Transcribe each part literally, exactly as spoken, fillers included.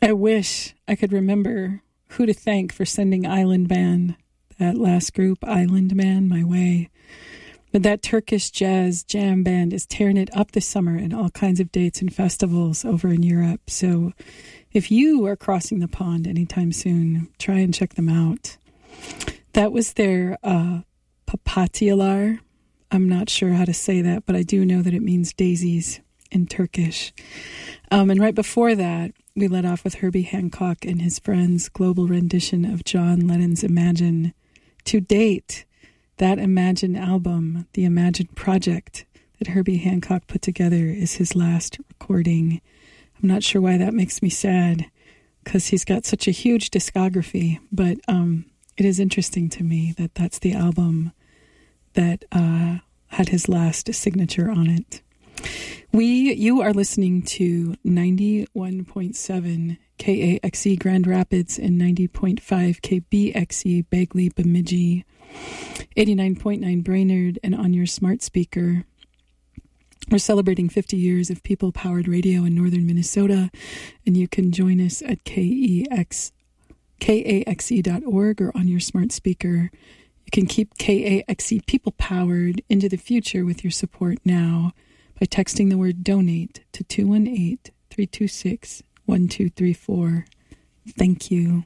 I wish I could remember who to thank for sending Island Band, that last group, Island Man, my way. But that Turkish jazz jam band is tearing it up this summer in all kinds of dates and festivals over in Europe. So if you are crossing the pond anytime soon, try and check them out. That was their uh, Papatyalar. I'm not sure how to say that, but I do know that it means daisies in Turkish. Um, and right before that, we led off with Herbie Hancock and his friends' global rendition of John Lennon's Imagine. To date, that Imagine album, the Imagine project that Herbie Hancock put together, is his last recording. I'm not sure why that makes me sad, because he's got such a huge discography, but um, it is interesting to me that that's the album that uh, had his last signature on it. We, you are listening to ninety-one point seven K A X E Grand Rapids and ninety point five K B X E Bagley Bemidji, eighty-nine point nine Brainerd, and on your smart speaker. We're celebrating fifty years of people-powered radio in northern Minnesota, and you can join us at K E X, K A X E dot org or on your smart speaker. You can keep K A X E people-powered into the future with your support now by texting the word donate to two one eight, three two six, one two three four. Thank you.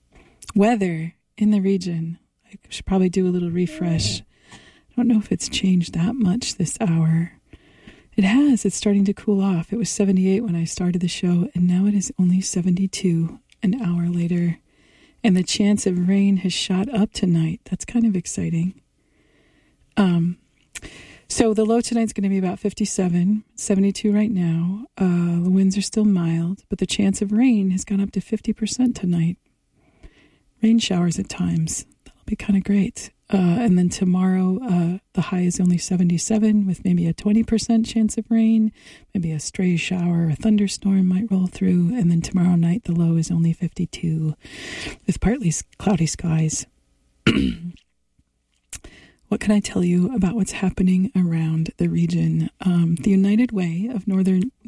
Weather in the region. I should probably do a little refresh. I don't know if it's changed that much this hour. It has. It's starting to cool off. It was seventy-eight when I started the show, and now it is only seventy-two an hour later. And the chance of rain has shot up tonight. That's kind of exciting. Um, so the low tonight's going to be about fifty-seven, seventy-two right now. Uh, the winds are still mild, but the chance of rain has gone up to fifty percent tonight. Rain showers at times. That'll be kind of great. Uh, and then tomorrow, uh, the high is only seventy-seven with maybe a twenty percent chance of rain. Maybe a stray shower or a thunderstorm might roll through. And then tomorrow night, the low is only fifty-two with partly cloudy skies. What can I tell you about what's happening around the region? Um, the United Way of Northern